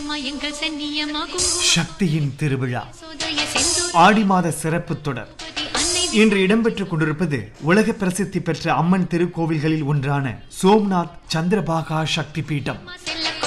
சக்தியின் திருவிழா ஆடி மாத சிறப்பு தொடர் இன்று இடம்பெற்றுக் கொண்டிருப்பது உலக பிரசித்தி பெற்ற அம்மன் திருக்கோவில்களில் ஒன்றான சோம்நாத் சந்திரபாகா சக்தி பீடம்.